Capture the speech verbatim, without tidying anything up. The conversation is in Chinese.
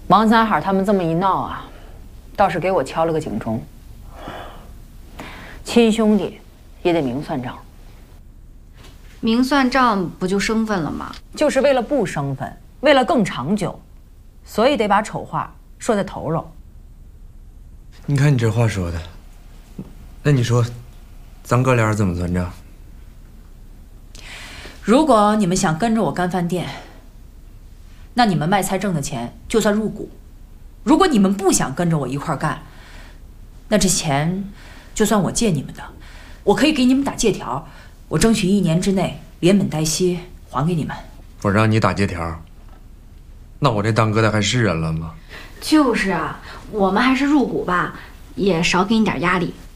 王三海他们这么一闹啊，倒是给我敲了个警钟。亲兄弟也得明算账。 明算账不就生分了吗？ 就是为了不生分，为了更长久，所以得把丑话说在头上。 你看你这话说的，那你说，咱哥俩怎么算账？ 如果你们想跟着我干饭店，那你们卖菜挣的钱就算入股；如果你们不想跟着我一块儿干，那这钱就算我借你们的，我可以给你们打借条，我争取一年之内连本带息还给你们。 我让你打借条，那我这当哥的还是人了吗？ 就是啊，我们还是入股吧，也少给你点压力。